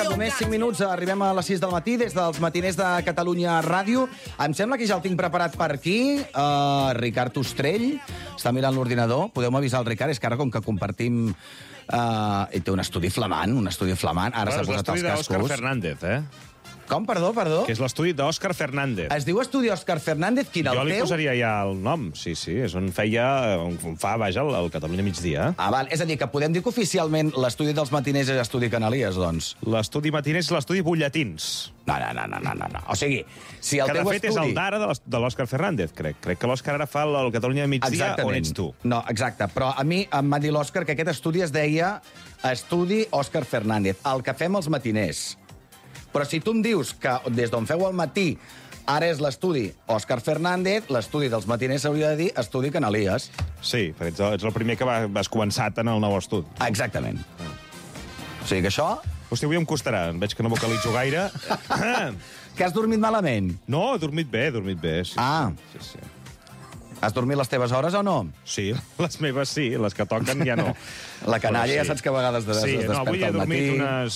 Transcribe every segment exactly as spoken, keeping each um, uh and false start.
Només cinc minuts, arribem a les sis del matí, des dels matiners de Catalunya Ràdio. Em sembla que ja el tinc preparat per aquí. Uh, Ricard Ostrell està mirant l'ordinador. Podeu avisar el Ricard? És que ara, com que compartim... Uh, i té un estudi flamant, un estudi flamant. Ara s'ha posat els cascos. És l'estudi d'Òscar Fernández, eh? Com? Perdó, perdó? Que és l'estudi d'Òscar Fernández. Es diu estudi Òscar Fernández? Quin, el teu? Jo li posaria ja el nom, sí, sí. És on feia, on fa, vaja, el, el Catalunya migdia. Ah, val. És a dir, que podem dir que oficialment l'estudi dels matiners és estudi Canalies, doncs. L'estudi matiner és l'estudi Butlletins. No, no, no, no, no, no. O sigui, si el que de teu fet estudi... és el d'ara de l'Òscar Fernández, crec. Crec que l'Òscar ara fa el Catalunya migdia. Exactament. On ets tu. No, exacte. Però a mi em va dir l'Òscar que aquest estudi es deia Estudi Òscar Fernández, el que fem els matiners. Però si tu em dius que des d'on feu al matí ara és l'estudi Òscar Fernández, l'estudi dels matiners s'hauria de dir estudi Canalies. Sí, perquè ets el, ets el primer que va, vas començat en el nou estudi. Exactament. O sigui que això... Hosti, avui em costarà. Veig que no vocalitzo gaire. Que has dormit malament? No, he dormit bé, he dormit bé. Sí, ah. Sí, sí. Has dormit les teves hores o no? Sí, les meves sí, les que toquen ja no. La canalla sí. Ja saps que a vegades de sí, es desperta no, avui he al matí. dormit unes...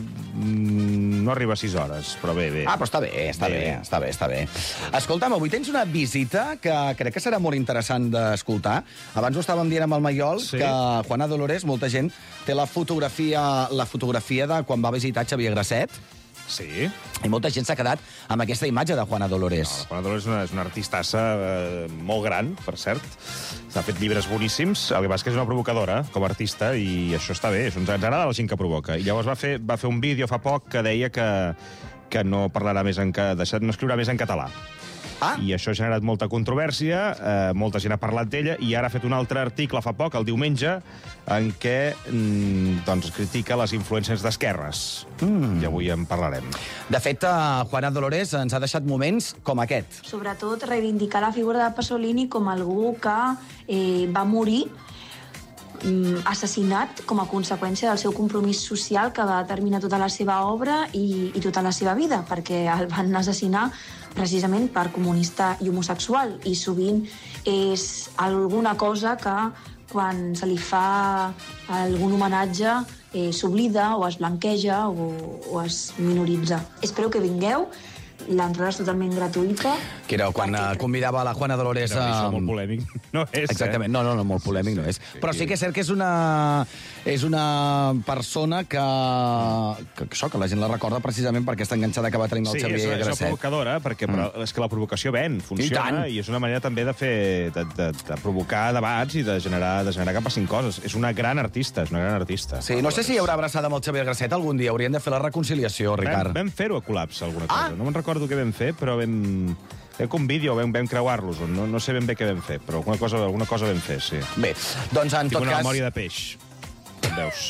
No arriba a sis hores, però bé, bé. Ah, però està bé, està bé, bé, està bé, està bé. Escolta'm, avui tens una visita que crec que serà molt interessant d'escoltar. Abans ho estàvem dient amb el Maiol, sí. Que Juana Dolores, molta gent, té la fotografia, la fotografia de quan va visitar Xavier Grasset. Sí. I molta gent s'ha quedat amb aquesta imatge de Juana Dolores. No, Juana Dolores és una, és una artistassa eh, molt gran, per cert. S'ha fet llibres boníssims. El que passa és que és una provocadora, com a artista, i això està bé. Això ens agrada la gent que provoca. I llavors va fer, va fer un vídeo fa poc que deia que, que no parlarà més en... que deixat, no escriurà més en català. Ah. I això ha generat molta controvèrsia, eh, molta gent ha parlat d'ella, i ara ha fet un altre article fa poc, el diumenge, en què mm, doncs, critica les influències d'esquerres. Mm. I avui en parlarem. De fet, uh, Juana Dolores ens ha deixat moments com aquest. Sobretot reivindicar la figura de Pasolini com algú que eh, va morir assassinat com a conseqüència del seu compromís social que va determinar tota la seva obra i, i tota la seva vida, perquè el van assassinar precisament per comunista i homosexual, i sovint és alguna cosa que quan se li fa algun homenatge eh, s'oblida o es blanqueja o, o es minoritza. Espero que vingueu. L'entrada és totalment gratuïta. Que era quan perquè... convidava la Juana Dolores... No, això molt polèmic no és, exactament, eh? no, no, no, molt polèmic no és. Però sí que és cert que és una, és una persona que, que, això, que la gent la recorda precisament perquè està enganxada que va tenir el sí, Xavier Grasset. Sí, és una Grasset. provocadora, perquè mm. és que la provocació ven, funciona, i, i és una manera també de fer, de, de, de provocar debats i de generar, de generar que passin coses. És una gran artista, és una gran artista. Sí, no sé si hi haurà abraçada amb el Xavier Grasset algun dia. Haurien de fer la reconciliació, Ricard. Vam, vam fer-ho a Col·lapse, alguna cosa. Ah. No me'n recordo què vam fer, però vam... Vam com vídeo, vam, vam creuar-los. No, no sé ben bé què vam fer, però alguna cosa, alguna cosa vam fer, sí. Bé, doncs en Tinc tot una cas... memòria de peix. Com veus?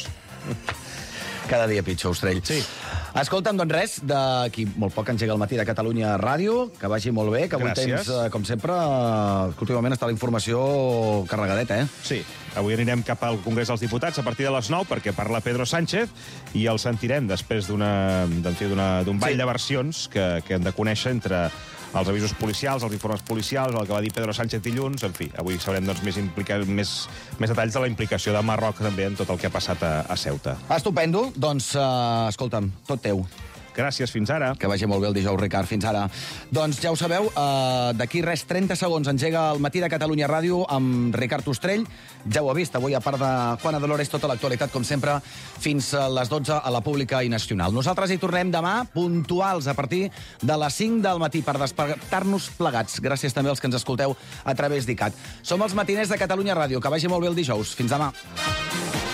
Cada dia pitjor, Ostrell. Sí. Escolta'm, doncs res, d'aquí molt poc engega el matí de Catalunya Ràdio, que vagi molt bé, que avui Gràcies. tens, com sempre, que últimament està la informació carregadeta, eh? Sí, avui anirem cap al Congrés dels Diputats a partir de les nou, perquè parla Pedro Sánchez, i el sentirem després d'un ball Sí. de versions que, que hem de conèixer entre els avisos policials, els informes policials, el que va dir Pedro Sánchez dilluns, en fi, avui sabrem doncs, més, implica, més, més detalls de la implicació de Marroc també en tot el que ha passat a, a Ceuta. Estupendo. Doncs, uh, escolta'm, tot teu. Gràcies, fins ara. Que vagi molt bé el dijous, Ricard. Fins ara. Doncs ja ho sabeu, uh, d'aquí res, trenta segons, engega el matí de Catalunya Ràdio amb Ricard Ostrell. Ja ho ha vist, avui, a part de Juana Dolores, tota l'actualitat, com sempre, fins a les dotze a la Pública i Nacional. Nosaltres hi tornem demà, puntuals, a partir de les cinc del matí, per despertar-nos plegats. Gràcies també als que ens escolteu a través d'ICAT. Som els matiners de Catalunya Ràdio. Que vagi molt bé el dijous. Fins demà.